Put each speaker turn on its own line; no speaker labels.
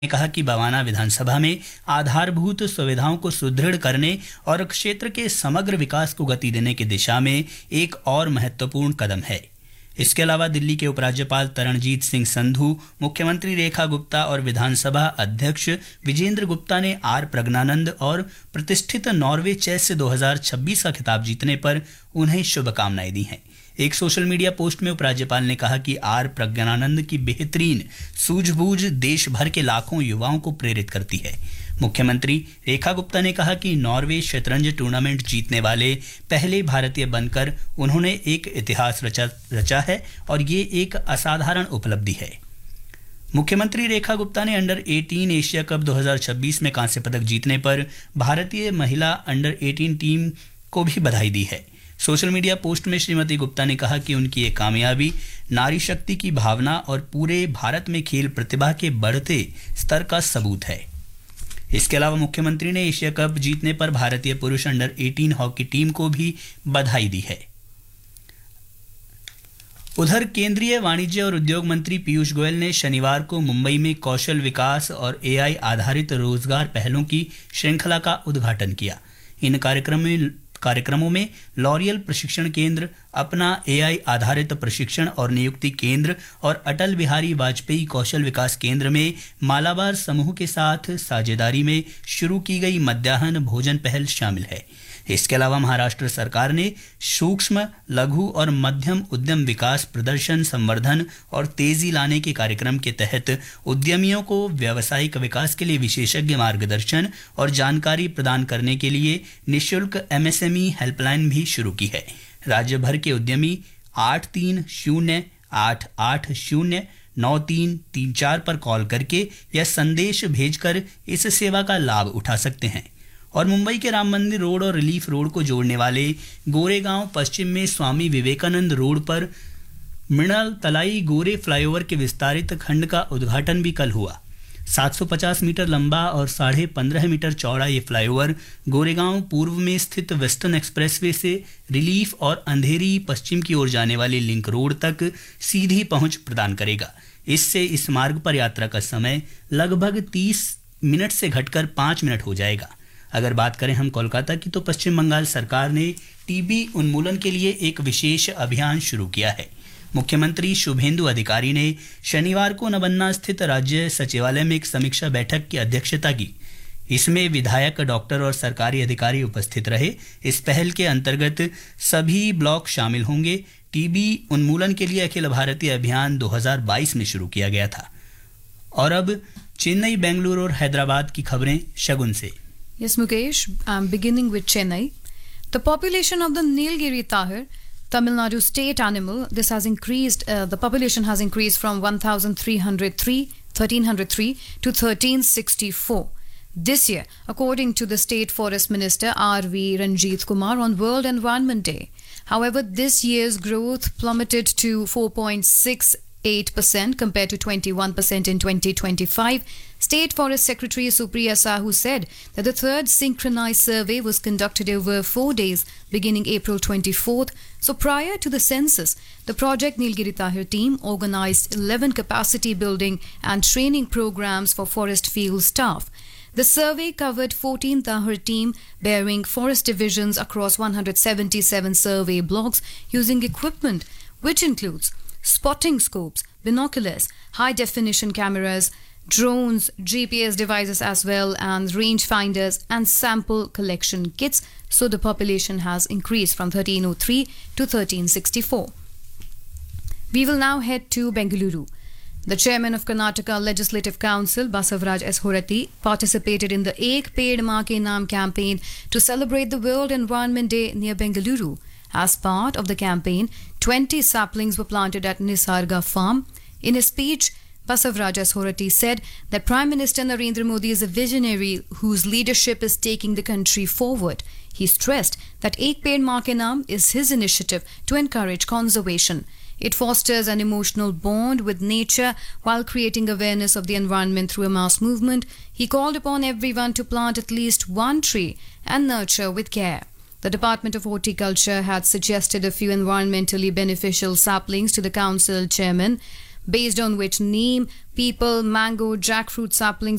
ने कहा कि बवाना विधानसभा में आधारभूत सुविधाओं को सुदृढ़ करने और क्षेत्र के समग्र विकास को गति देने की दिशा में एक और महत्वपूर्ण कदम है। इसके अलावा दिल्ली के उपराज्यपाल तरणजीत सिंह संधू, मुख्यमंत्री रेखा गुप्ता और विधानसभा अध्यक्ष विजेंद्र गुप्ता ने आर प्रज्ञानंद और प्रतिष्ठित नॉर्वे चेस 2026 का खिताब जीतने पर उन्हें शुभकामनाएं दी हैं। एक सोशल मीडिया पोस्ट में उपराज्यपाल ने कहा कि आर प्रज्ञानंद की बेहतरीन सूझबूझ देश भर के लाखों युवाओं को प्रेरित करती है। मुख्यमंत्री रेखा गुप्ता ने कहा कि नॉर्वे शतरंज टूर्नामेंट जीतने वाले पहले भारतीय बनकर उन्होंने एक इतिहास रचा है और ये एक असाधारण उपलब्धि है। मुख्यमंत्री रेखा गुप्ता ने अंडर 18 एशिया कप 2026 में कांस्य पदक जीतने पर भारतीय महिला अंडर 18 टीम को भी बधाई दी है। सोशल मीडिया पोस्ट में श्रीमती गुप्ता ने कहा कि उनकी ये कामयाबी नारी शक्ति की भावना और पूरे भारत में खेल प्रतिभा के बढ़ते स्तर का सबूत है। इसके अलावा मुख्यमंत्री ने एशिया कप जीतने पर भारतीय पुरुष अंडर 18 हॉकी टीम को भी बधाई दी है। उधर केंद्रीय वाणिज्य और उद्योग मंत्री पीयूष गोयल ने शनिवार को मुंबई में कौशल विकास और एआई आधारित रोजगार पहलों की श्रृंखला का उद्घाटन किया। इन कार्यक्रमों में लॉरियल प्रशिक्षण केंद्र, अपना एआई आधारित प्रशिक्षण और नियुक्ति केंद्र और अटल बिहारी वाजपेयी कौशल विकास केंद्र में मालाबार समूह के साथ साझेदारी में शुरू की गई मध्याह्न भोजन पहल शामिल है। इसके अलावा महाराष्ट्र सरकार ने सूक्ष्म, लघु और मध्यम उद्यम विकास, प्रदर्शन, संवर्धन और तेजी लाने के कार्यक्रम के तहत उद्यमियों को व्यावसायिक विकास के लिए विशेषज्ञ मार्गदर्शन और जानकारी प्रदान करने के लिए निःशुल्क एमएसएमई हेल्पलाइन भी शुरू की है। राज्य भर के उद्यमी 8308809334 पर कॉल करके या संदेश भेजकर इस सेवा का लाभ उठा सकते हैं। और मुंबई के राम मंदिर रोड और रिलीफ रोड को जोड़ने वाले गोरेगांव पश्चिम में स्वामी विवेकानंद रोड पर मृणाल तलाई गोरे फ्लाईओवर के विस्तारित खंड का उद्घाटन भी कल हुआ। 750 मीटर लंबा और 15.5 मीटर चौड़ा ये फ्लाईओवर गोरेगांव पूर्व में स्थित वेस्टर्न एक्सप्रेसवे से रिलीफ और अंधेरी पश्चिम की ओर जाने वाली लिंक रोड तक सीधी पहुंच प्रदान करेगा। इससे इस मार्ग पर यात्रा का समय लगभग 30 मिनट से घटकर 5 मिनट हो जाएगा। अगर बात करें हम कोलकाता की, तो पश्चिम बंगाल सरकार ने टीबी उन्मूलन के लिए एक विशेष अभियान शुरू किया है। मुख्यमंत्री शुभेंदु अधिकारी ने शनिवार को नबन्ना स्थित राज्य सचिवालय में एक समीक्षा बैठक की अध्यक्षता की। इसमें विधायक, डॉक्टर और सरकारी अधिकारी उपस्थित रहे। इस पहल के अंतर्गत सभी ब्लॉक शामिल होंगे। टीबी उन्मूलन के लिए अखिल भारतीय अभियान 2022 में शुरू किया गया था। और अब चेन्नई, बेंगलुरु और हैदराबाद की खबरें शगुन से।
Yes, Mukesh, I'm beginning with Chennai. The population of the Nilgiri Tahir, Tamil Nadu state animal, this has increased, the population has increased from 1303 to 1364 this year, according to the State Forest Minister R.V. Ranjit Kumar on World Environment Day. However, this year's growth plummeted to 4.68% compared to 21% in 2025. State Forest Secretary Supriya Sahu said that the third synchronized survey was conducted over 4 days beginning April 24th. So prior to the census, the Project Nilgiri Tahir team organized 11 capacity building and training programs for forest field staff. The survey covered 14 Tahir team bearing forest divisions across 177 survey blocks using equipment which includes spotting scopes, binoculars, high-definition cameras, drones, GPS devices as well, and range finders and sample collection kits. So the population has increased from 1303 to 1364. We will now head to Bengaluru. The chairman of Karnataka Legislative Council, Basavaraj S. Horati, participated in the Ek Ped Maa Ke Naam campaign to celebrate the World Environment Day near Bengaluru. As part of the campaign, 20 saplings were planted at Nisarga farm. In a speech, Basavaraj S. Horati said that Prime Minister Narendra Modi is a visionary whose leadership is taking the country forward. He stressed that Ek Ped Maa Ke Naam is his initiative to encourage conservation. It fosters an emotional bond with nature while creating awareness of the environment through a mass movement. He called upon everyone to plant at least one tree and nurture with care. The Department of Horticulture had suggested a few environmentally beneficial saplings to the council chairman, based on which neem, peepal, mango, jackfruit saplings